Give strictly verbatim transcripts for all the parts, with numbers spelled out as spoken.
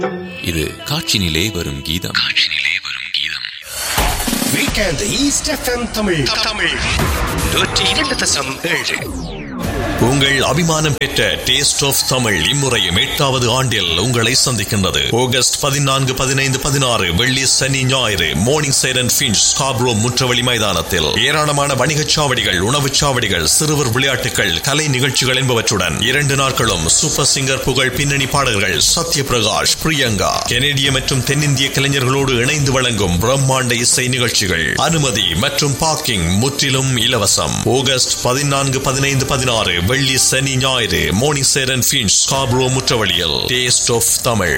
இது காட்சினிலே வரும் கீதம். காட்சினிலே வரும் கீதம். Weekend east FM Tamil Tamil நூற்றி இரண்டு தசம் ஏழு. உங்கள் அபிமானம் பெற்ற டேஸ்ட் ஆஃப் தமிழ் இம்முறையும் எட்டாவது ஆண்டில் உங்களை சந்திக்கின்றது. ஆகஸ்ட் பதினான்கு பதினைந்து பதினாறு வெள்ளி சனி ஞாயிறு மோர்னிங் சைரன் ஃபின்ச் ஸ்காப்ரோ முற்றவழி மைதானத்தில் ஏராளமான வணிகச் சாவடிகள், உணவுச் சாவடிகள், சிறுவர் விளையாட்டுகள், கலை நிகழ்ச்சிகள் என்பவற்றுடன் இரண்டு நாட்களும் சூப்பர் சிங்கர் புகழ் பின்னணி பாடகர்கள் சத்ய பிரகாஷ், பிரியங்கா, கெனடிய மற்றும் தென்னிந்திய கலைஞர்களோடு இணைந்து வழங்கும் பிரம்மாண்ட இசை நிகழ்ச்சிகள். அனுமதி மற்றும் பார்க்கிங் முற்றிலும் இலவசம். ஆகஸ்ட் பதினான்கு பதினைந்து பதினாறு வெள்ளி சனி ஞாயிறு morning Cheran Finch Scarborough முற்றவழியில் taste of Tamil.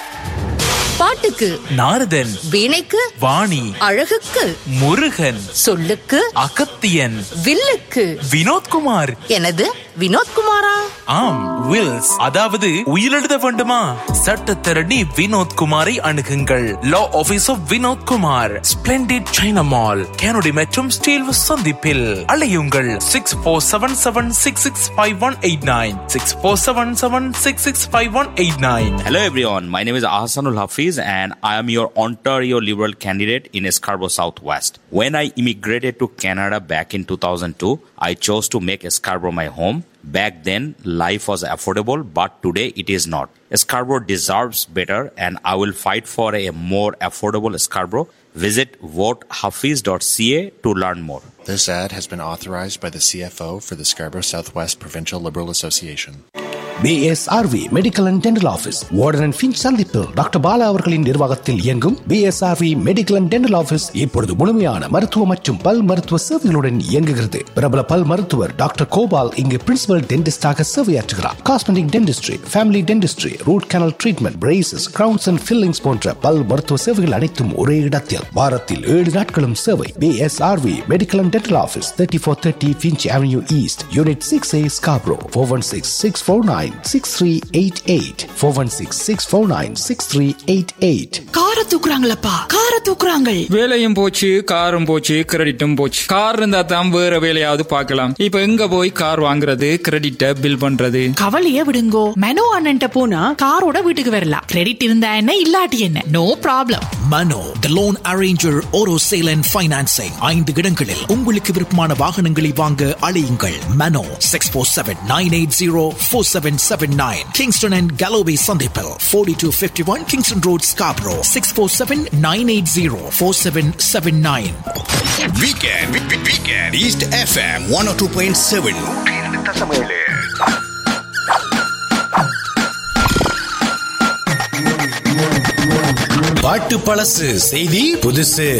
பாட்டுக்கு நாரதன், வீணைக்கு வாணி, அழகுக்கு முருகன், சொல்லுக்கு அகத்தியன், வில்லுக்கு வினோத்குமார். எனது வினோத்குமாரா? ஆம், வில்ஸ், அதாவது உயிரெழுத வேண்டுமா? சட்டத்தரணி வினோத்குமாரை அணுகுங்கள். லா office of Vinodkumar, splendid China mall, கேனடி மற்றும் ஸ்டீல் சந்திப்பில். அலையுங்கள் six four seven seven six six five one eight nine six four seven seven six six five one eight nine. Hello everyone, my name is Ahsanul Hafiz and I am your Ontario Liberal candidate in Scarborough Southwest. When I immigrated to Canada back in two thousand two, I chose to make Scarborough my home. Back then, life was affordable, but today it is not. Scarborough deserves better and I will fight for a more affordable Scarborough. Visit vote hafiz dot c a to learn more. This ad has been authorized by the C F O for the Scarborough Southwest Provincial Liberal Association. B S R V medical and dental office, warden and Finch சந்திப்பு. Doctor Bala அவர்களின் நிர்வாகத்தில் இயங்கும் B S R V medical and dental office இப்பொழுது முழுமையான மருத்துவ மற்றும் பல் மருத்துவ சேவைகளுடன் இயங்குகிறது. பிரபல பல் மருத்துவர் டாக்டர் கோபால் இங்கு principal டென்டிஸ்டாக சேவையாற்றுகிறார். Cosmetic dentistry, family dentistry, root canal treatment, braces, crowns and fillings போன்ற பல் மருத்துவ சேவைகள் அனைத்தும் ஒரே இடத்தில். வாரத்தில் ஏழு நாட்களும் சேவை. B S R V medical and dental office, thirty four thirty Finch Avenue East, Unit six A, Scarborough. four one six, six four nine, six three eight eight four one six, six four nine, six three eight eight. கார தூக்குறாங்களப்பா, கார தூக்குறாங்க. வேலையும் போச்சு, காரும் போச்சு, கிரெடிட்டும் போச்சு. Car இருந்தா தான் வேற வேலையாவது பார்க்கலாம். இப்ப எங்க போய் கார் வாங்குறது, கிரெடிட்ட பில் பண்றது? கவலைய விடுங்கோ, மனோ அண்ணன்ட்ட போனா காரோட வீட்டுக்கு வரலாம். கிரெடிட் இருந்தா என்ன, இல்லாட்டி என்ன, no problem. Mano the loan arranger, auto sale and financing. ஐந்து இடங்களில் உங்களுக்கு விருப்பமான வாகனங்களை வாங்க அழையுங்கள். மனோ six four seven nine eight zero four seven seven nine. Kingston and Galloway சந்திப்பில் forty-two fifty-one Kingston Road, Scarborough. six four seven nine eight zero four seven seven nine. Weekend Weekend East F M one oh two point seven. பாட்டு பழசு, செய்தி புதுசு.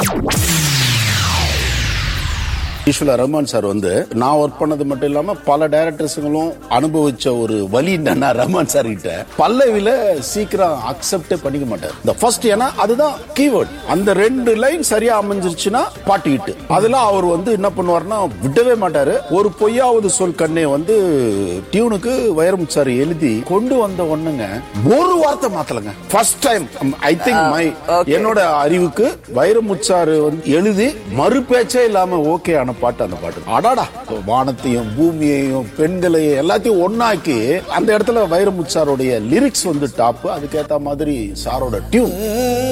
ஈஸ்வரா Rahman sir வந்து நான் work பண்ணது மட்டும் இல்லாம பல டைரக்டர்ஸுங்களும் அனுபவிச்ச ஒரு வலி என்னன்னா, ரஹ்மான் சார் கிட்ட பல்லவில சீக்கிரம் அக்செப்டே பண்ணிக்க மாட்டார். இந்த ஃபர்ஸ்ட், ஏன்னா அதுதான் கீவேர்ட். அந்த ரெண்டு லைன் சரியா அமைஞ்சிருச்சுன்னா பாட்டு ஹிட். அதெல்லாம் அவர் வந்து என்ன பண்ணுவார்னா விடவே மாட்டாரு. ஒரு பொய்யாவது சொல் கண்ணே வந்து டியூனுக்கு வைரமுத்து சார் எழுதி கொண்டு வந்த ஒண்ணுங்க, ஒரு வார்த்தை மாத்தலங்க. First time I think my என்னோட அறிவுக்கு வைரமுத்து சார் வந்து எழுதி மறு பேச்சே இல்லாம ஓகே ஆன பாட்டு அந்த பாட்டு. அடாடா, வானத்தையும் பூமியையும் பெண்களையும் எல்லாத்தையும் ஒன்னாக்கி அந்த இடத்துல வைரமுத்து சாரோடைய லிரிக்ஸ் வந்து டாப். அதுக்கேத்த மாதிரி சாரோட டியூன்